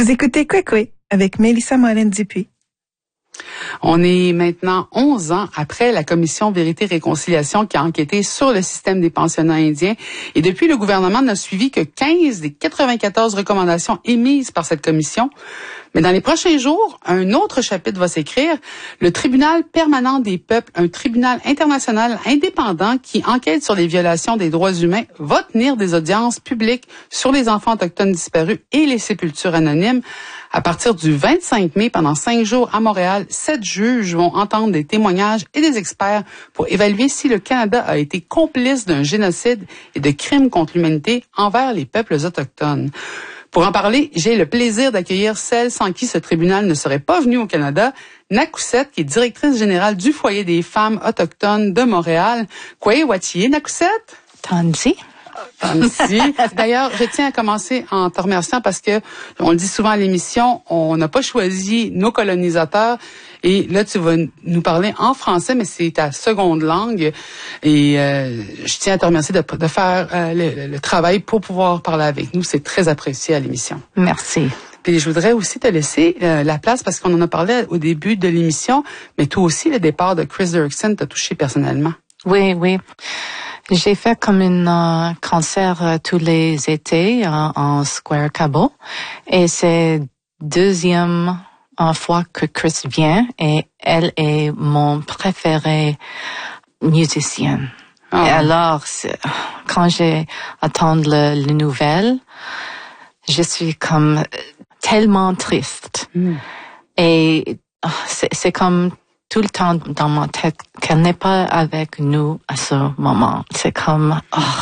Vous écoutez Kwekwe avec Mélissa Morin-Dupuis. On est maintenant 11 ans après la commission Vérité-Réconciliation qui a enquêté sur le système des pensionnats indiens. Et depuis, le gouvernement n'a suivi que 15 des 94 recommandations émises par cette commission. Mais dans les prochains jours, un autre chapitre va s'écrire. Le tribunal permanent des peuples, un tribunal international indépendant qui enquête sur les violations des droits humains, va tenir des audiences publiques sur les enfants autochtones disparus et les sépultures anonymes. À partir du 25 mai, pendant 5 jours à Montréal, 7 juges vont entendre des témoignages et des experts pour évaluer si le Canada a été complice d'un génocide et de crimes contre l'humanité envers les peuples autochtones. Pour en parler, j'ai le plaisir d'accueillir celle sans qui ce tribunal ne serait pas venu au Canada, Nakoussette, qui est directrice générale du Foyer des femmes autochtones de Montréal. Kwaye Watiye, Nakoussette? Tansi. D'ailleurs, je tiens à commencer en te remerciant parce que, on le dit souvent à l'émission, on n'a pas choisi nos colonisateurs. Et là, tu vas nous parler en français, mais c'est ta seconde langue. Et je tiens à te remercier de faire le travail pour pouvoir parler avec nous. C'est très apprécié à l'émission. Merci. Puis je voudrais aussi te laisser la place parce qu'on en a parlé au début de l'émission, mais toi aussi, le départ de Chris Derrickson t'a touché personnellement. Oui. J'ai fait comme un concert tous les étés en Square Cabo. Et c'est deuxième fois que Chris vient et elle est mon préféré musicienne. Oh. Et alors, quand j'ai entendu les nouvelles, je suis comme tellement triste. Et c'est comme tout le temps dans ma tête qu'elle n'est pas avec nous à ce moment. C'est comme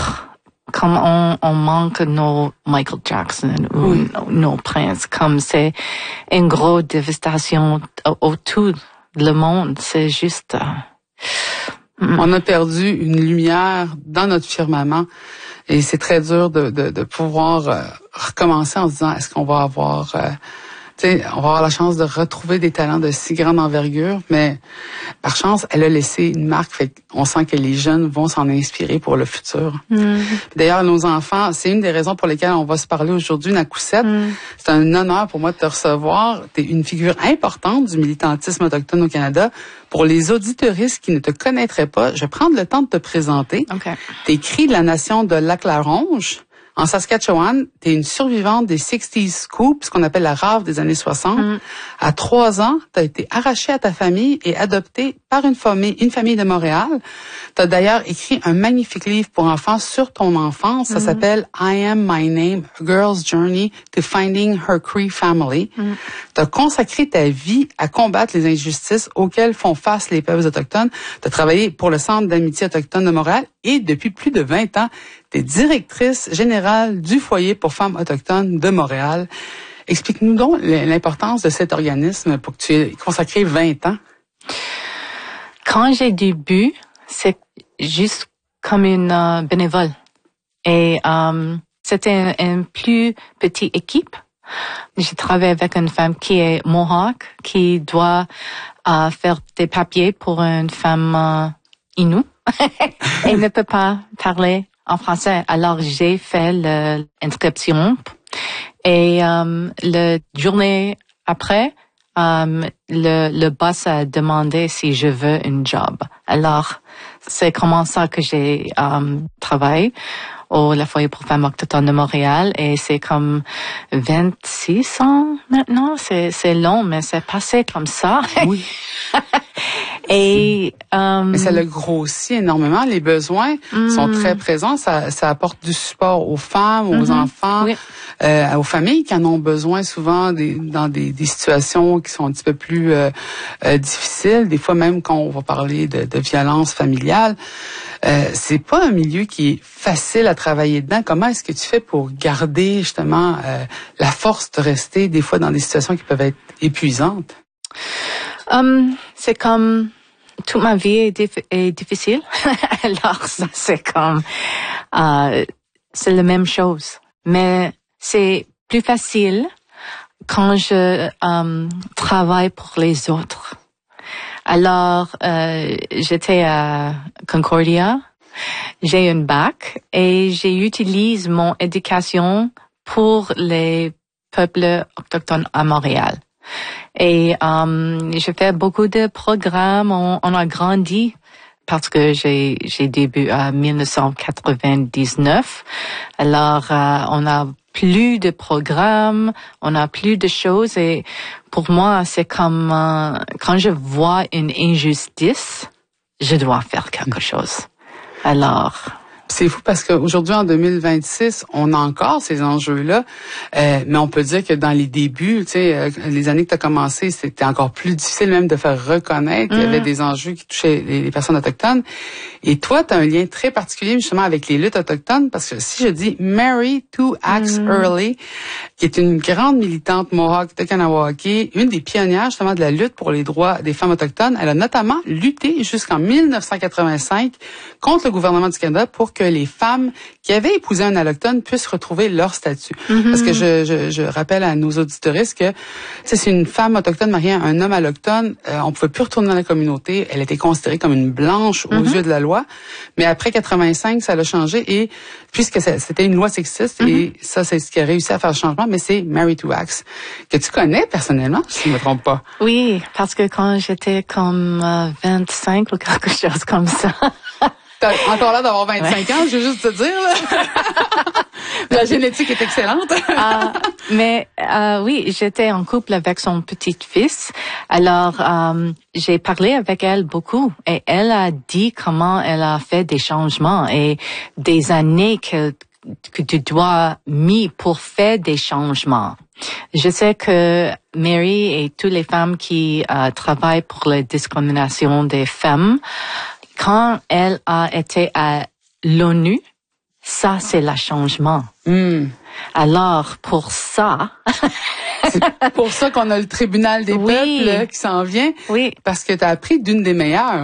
on manque nos Michael Jackson ou nos Prince. Comme c'est une grosse dévastation autour le monde. C'est juste... On a perdu une lumière dans notre firmament et c'est très dur de pouvoir recommencer en se disant est-ce qu'on va avoir... on va avoir la chance de retrouver des talents de si grande envergure, mais par chance, elle a laissé une marque. Fait on sent que les jeunes vont s'en inspirer pour le futur. D'ailleurs, nos enfants, c'est une des raisons pour lesquelles on va se parler aujourd'hui, Nakoussette. C'est un honneur pour moi de te recevoir. Tu es une figure importante du militantisme autochtone au Canada. Pour les auditeuristes qui ne te connaîtraient pas, je vais prendre le temps de te présenter. Okay. Tu es cri de la nation de Lac-La-Ronge. En Saskatchewan, tu es une survivante des 60s Scoops, ce qu'on appelle la rave des années 60. À 3 ans, tu as été arrachée à ta famille et adoptée par une famille de Montréal. Tu as d'ailleurs écrit un magnifique livre pour enfants sur ton enfance. Ça s'appelle I Am My Name, A Girl's Journey to Finding Her Cree Family. Tu as consacré ta vie à combattre les injustices auxquelles font face les peuples autochtones. Tu as travaillé pour le Centre d'amitié autochtone de Montréal et depuis plus de 20 ans, tu es directrice générale du Foyer pour femmes autochtones de Montréal. Explique-nous donc l'importance de cet organisme pour que tu aies consacré 20 ans. Quand j'ai début, c'est juste comme une bénévole. Et c'était une plus petite équipe. J'ai travaillé avec une femme qui est Mohawk, qui doit faire des papiers pour une femme Innu. Elle ne peut pas parler en français. Alors, j'ai fait l'inscription. Et la journée après, le boss a demandé si je veux un job. Alors, c'est comment ça que j'ai travaillé au Foyer pour femmes autochtones de Montréal. Et c'est comme 26 ans maintenant. C'est long, mais c'est passé comme ça. Oui. Et mais ça le grossit énormément. Les besoins sont très présents. Ça apporte du support aux femmes, aux enfants, aux familles qui en ont besoin souvent dans des situations qui sont un petit peu plus difficiles. Des fois même quand on va parler de violence familiale, c'est pas un milieu qui est facile à travailler dedans. Comment est-ce que tu fais pour garder justement la force de rester des fois dans des situations qui peuvent être épuisantes? C'est comme toute ma vie est difficile. Alors ça c'est comme c'est la même chose, mais c'est plus facile quand je travaille pour les autres. Alors j'étais à Concordia, j'ai un bac et j'utilise mon éducation pour les peuples autochtones à Montréal. Et j'ai fait beaucoup de programmes. On a grandi parce que j'ai débuté en 1999. Alors, on a plus de programmes, on a plus de choses. Et pour moi, c'est comme quand je vois une injustice, je dois faire quelque chose. Alors... C'est fou parce qu'aujourd'hui, en 2026, on a encore ces enjeux-là, mais on peut dire que dans les débuts, tu sais, les années que tu as commencé, c'était encore plus difficile même de faire reconnaître qu'il y avait des enjeux qui touchaient les personnes autochtones. Et toi, tu as un lien très particulier justement avec les luttes autochtones parce que si je dis Mary Two Axe Early, qui est une grande militante Mohawk de Kanawake, une des pionnières justement de la lutte pour les droits des femmes autochtones, elle a notamment lutté jusqu'en 1985 contre le gouvernement du Canada pour que les femmes qui avaient épousé un allochtone puissent retrouver leur statut. Parce que je rappelle à nos auditeuristes que c'est une femme autochtone mariée à un homme allochtone, on pouvait plus retourner dans la communauté, elle était considérée comme une blanche aux yeux de la loi, mais après 85, ça l'a changé et puisque c'était une loi sexiste et ça c'est ce qui a réussi à faire le changement, mais c'est Mary Two Axe que tu connais personnellement, si je ne me trompe pas. Oui, parce que quand j'étais comme 25 ou quelque chose comme ça. T'as encore l'air d'avoir 25 ans, je veux juste te dire, là. La génétique est excellente. Mais oui, j'étais en couple avec son petit-fils. Alors, j'ai parlé avec elle beaucoup et elle a dit comment elle a fait des changements et des années que tu dois mis pour faire des changements. Je sais que Mary et toutes les femmes qui travaillent pour la discrimination des femmes, quand elle a été à l'ONU, ça, c'est le changement. Alors, pour ça... c'est pour ça qu'on a le tribunal des peuples qui s'en vient. Oui. Parce que tu as appris d'une des meilleures.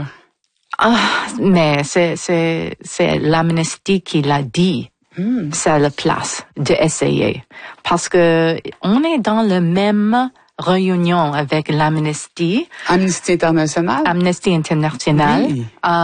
Mais c'est l'Amnesty qui l'a dit. C'est la place d'essayer. Parce que on est dans le même... réunion avec l'Amnesty. Amnesty International. Amnesty International. Oui.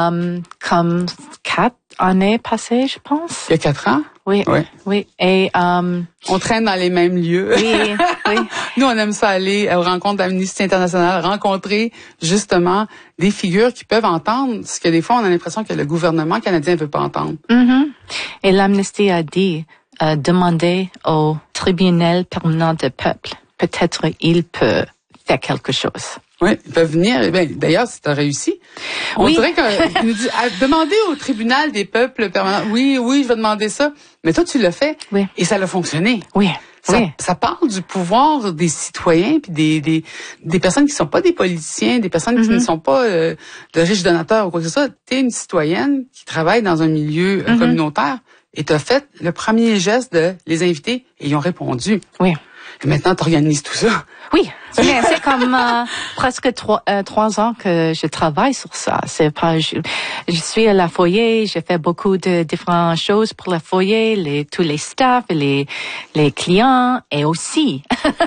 Comme 4 années passées, je pense. Il y a 4 ans? Oui. Oui. Et, on traîne dans les mêmes lieux. Oui, oui. Nous, on aime ça aller aux rencontres d'Amnesty International, rencontrer, justement, des figures qui peuvent entendre ce que des fois, on a l'impression que le gouvernement canadien ne veut pas entendre. Et l'Amnesty a dit, demander au tribunal permanent des peuples. Peut-être il peut faire quelque chose. Oui, ils peuvent venir. D'ailleurs, si tu as réussi, on dirait qu'il nous dit demander au tribunal des peuples permanents. Oui, je vais demander ça. Mais toi, tu l'as fait et ça a fonctionné. Oui. Ça parle du pouvoir des citoyens puis des personnes qui sont pas des politiciens, des personnes qui ne sont pas de riches donateurs ou quoi que ce soit. Tu es une citoyenne qui travaille dans un milieu communautaire et tu as fait le premier geste de les inviter et ils ont répondu. Oui. Et maintenant, tu organises tout ça. Oui, mais c'est comme presque 3 ans que je travaille sur ça. C'est pas, je suis à la foyer, j'ai fait beaucoup de différentes choses pour le foyer, tous les staffs, les clients, et aussi,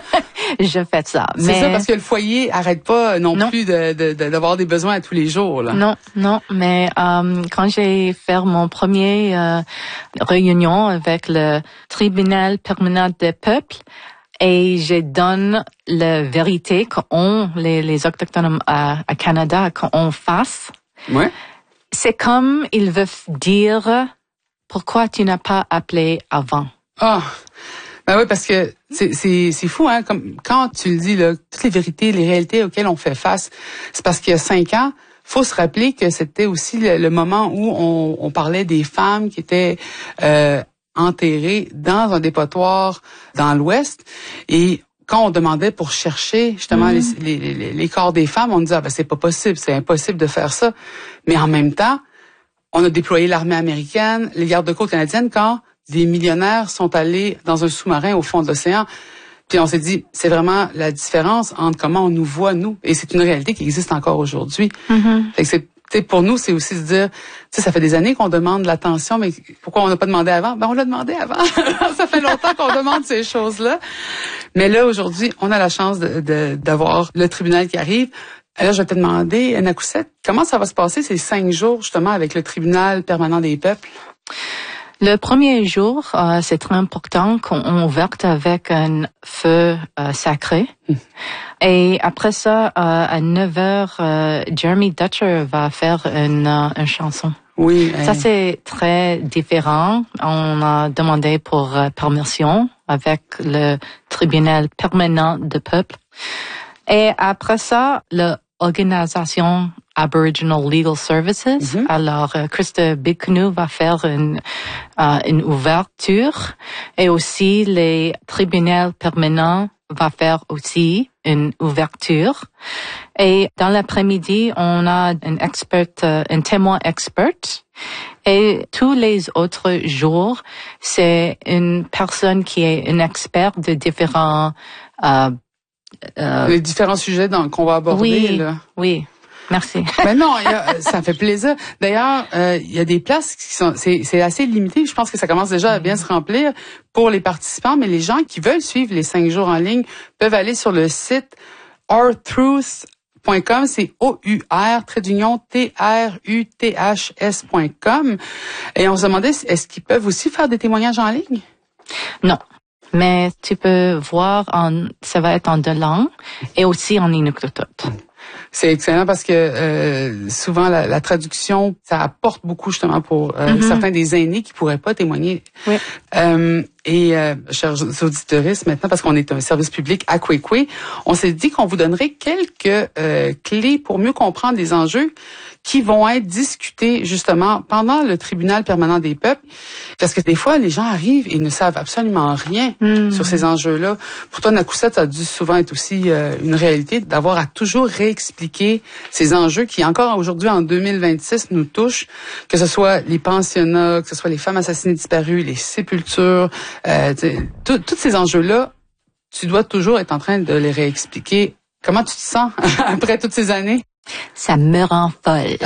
je fais ça. C'est ça, parce que le foyer arrête pas non plus d'avoir des besoins à tous les jours, là. Non, mais quand j'ai fait mon premier réunion avec le tribunal permanent des peuples, et je donne la vérité qu'on, les autochtones à Canada, qu'on fasse. Ouais. C'est comme ils veulent dire pourquoi tu n'as pas appelé avant. Ben oui, parce que c'est fou, hein, comme quand tu le dis, là, toutes les vérités, les réalités auxquelles on fait face, c'est parce qu'il y a 5 ans, faut se rappeler que c'était aussi le moment où on parlait des femmes qui étaient enterrées dans un dépotoir dans l'Ouest. Et quand on demandait pour chercher justement les corps des femmes, on disait c'est pas possible, c'est impossible de faire ça. Mais en même temps, on a déployé l'armée américaine, les gardes-côtes canadiennes quand des millionnaires sont allés dans un sous-marin au fond de l'océan. Puis on s'est dit, c'est vraiment la différence entre comment on nous voit, nous. Et c'est une réalité qui existe encore aujourd'hui. Fait que pour nous, c'est aussi se dire, ça fait des années qu'on demande l'attention, mais pourquoi on n'a pas demandé avant? On l'a demandé avant. Ça fait longtemps qu'on demande ces choses-là. Mais là, aujourd'hui, on a la chance d'avoir le tribunal qui arrive. Alors, je vais te demander, Nakouset, comment ça va se passer ces 5 jours, justement, avec le tribunal permanent des peuples? Le premier jour, c'est très important qu'on ouvre avec un feu sacré. Et après ça, à 9h, Jeremy Dutcher va faire une chanson. Oui. Ça, c'est très différent. On a demandé pour permission avec le tribunal permanent du peuple. Et après ça, l'organisation Aboriginal Legal Services. Alors, Krista Big Canoe va faire une ouverture et aussi les tribunaux permanents va faire aussi une ouverture. Et dans l'après-midi, on a un témoin expert. Et tous les autres jours, c'est une personne qui est une experte de différents les différents sujets qu'on va aborder. Oui, là. Oui. Merci. Ben non, ça fait plaisir. D'ailleurs, il y a des places qui sont, c'est assez limité. Je pense que ça commence déjà à bien se remplir pour les participants, mais les gens qui veulent suivre les 5 jours en ligne peuvent aller sur le site ourtruth.com, c'est OUR-TRUTHS.com. Et on se demandait, est-ce qu'ils peuvent aussi faire des témoignages en ligne? Non. Mais tu peux voir, ça va être en 2 langues et aussi en inuktitut. C'est excellent parce que souvent la traduction, ça apporte beaucoup justement pour certains des aînés qui pourraient pas témoigner. Oui. Chers auditeurs, maintenant, parce qu'on est un service public à Kwekwe, on s'est dit qu'on vous donnerait quelques clés pour mieux comprendre les enjeux qui vont être discutés justement pendant le tribunal permanent des peuples. Parce que des fois, les gens arrivent et ne savent absolument rien sur ces enjeux-là. Pour toi, Nakoussett, ça a dû souvent être aussi une réalité d'avoir à toujours réexpliquer ces enjeux qui, encore aujourd'hui, en 2026, nous touchent, que ce soit les pensionnats, que ce soit les femmes assassinées disparues, les sépultures, tous ces enjeux-là, tu dois toujours être en train de les réexpliquer. Comment tu te sens après toutes ces années? Ça me rend folle.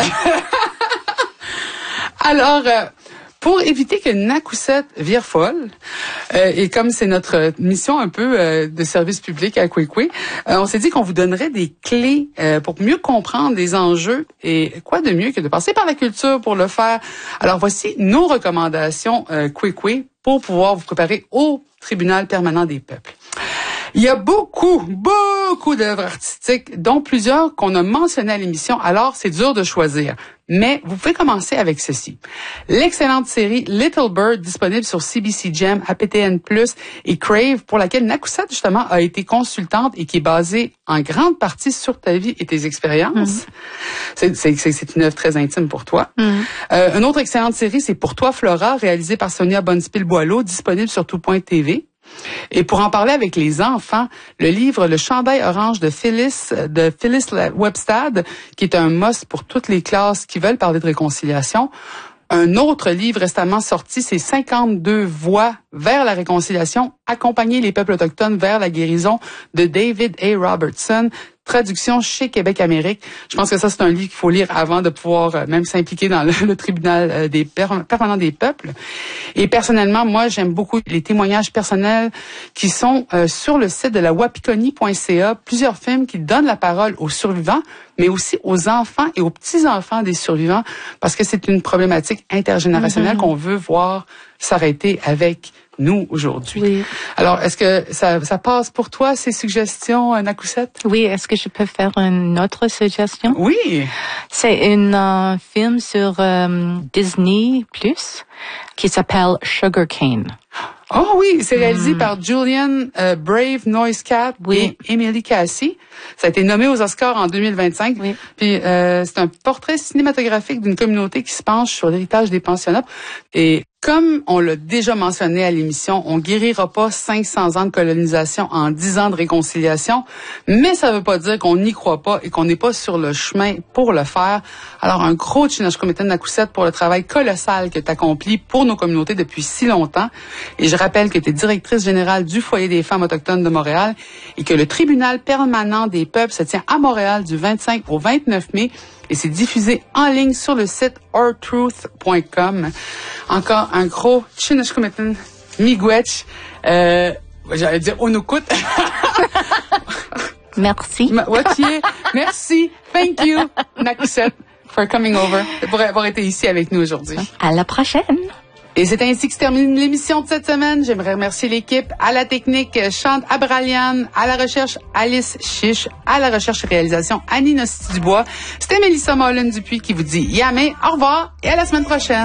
Alors, pour éviter que Nakoussett vire folle, et comme c'est notre mission un peu de service public à Kwekwe, on s'est dit qu'on vous donnerait des clés pour mieux comprendre les enjeux et quoi de mieux que de passer par la culture pour le faire. Alors voici nos recommandations Kwekwe pour pouvoir vous préparer au tribunal permanent des peuples. Il y a beaucoup d'œuvres artistiques, dont plusieurs qu'on a mentionnées à l'émission, alors c'est dur de choisir. Mais vous pouvez commencer avec ceci. L'excellente série Little Bird, disponible sur CBC Gem, APTN+, et Crave, pour laquelle Nakoussett, justement, a été consultante et qui est basée en grande partie sur ta vie et tes expériences. C'est une œuvre très intime pour toi. Une autre excellente série, c'est Pour toi, Flora, réalisée par Sonia Bonspil-Boileau, disponible sur tout.tv. Et pour en parler avec les enfants, le livre Le chandail orange de Phyllis Webstad, qui est un must pour toutes les classes qui veulent parler de réconciliation. Un autre livre récemment sorti, c'est 52 voies vers la réconciliation, accompagner les peuples autochtones vers la guérison de David A. Robertson, traduction chez Québec-Amérique. Je pense que ça, c'est un livre qu'il faut lire avant de pouvoir même s'impliquer dans le tribunal permanent des peuples. Et personnellement, moi, j'aime beaucoup les témoignages personnels qui sont sur le site de la wapikoni.ca. Plusieurs films qui donnent la parole aux survivants, mais aussi aux enfants et aux petits-enfants des survivants, parce que c'est une problématique intergénérationnelle qu'on veut voir s'arrêter avec nous aujourd'hui. Oui. Alors, est-ce que ça passe pour toi, ces suggestions, Nakoussett? Oui, est-ce que je peux faire une autre suggestion? Oui. C'est un film sur Disney+, qui s'appelle Sugar Cane. Oh oui, c'est réalisé par Julian Brave Noisecat et Emily Cassie. Ça a été nommé aux Oscars en 2025. Oui. Puis c'est un portrait cinématographique d'une communauté qui se penche sur l'héritage des pensionnats. Et comme on l'a déjà mentionné à l'émission, on guérira pas 500 ans de colonisation en 10 ans de réconciliation, mais ça veut pas dire qu'on n'y croit pas et qu'on n'est pas sur le chemin pour le faire. Alors un gros Chinashkometen Nakoussett pour le travail colossal que tu accomplis pour nos communautés depuis si longtemps. Et je rappelle que tu es directrice générale du Foyer des femmes autochtones de Montréal et que le tribunal permanent des peuples se tient à Montréal du 25 au 29 mai. Et c'est diffusé en ligne sur le site ourtruth.com. Encore un gros Chinashkometen Miigwech. J'allais dire Onukut. Merci. Merci. Thank you, Nakoussett, for coming over, pour avoir été ici avec nous aujourd'hui. À la prochaine. Et c'est ainsi que se termine l'émission de cette semaine. J'aimerais remercier l'équipe, à la technique, Chante Abralian, à la recherche, Alice Chiche, à la recherche et réalisation, Annie Nosti-Dubois. C'était Mélissa Mollin-Dupuis qui vous dit yamé, au revoir et à la semaine prochaine.